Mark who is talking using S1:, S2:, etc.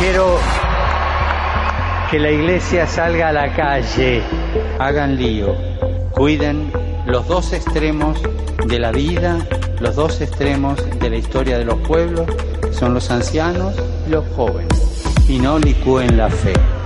S1: Quiero que la iglesia salga a la calle, hagan lío, cuiden los dos extremos de la vida, los dos extremos de la historia de los pueblos, son los ancianos y los jóvenes, y no licúen la fe.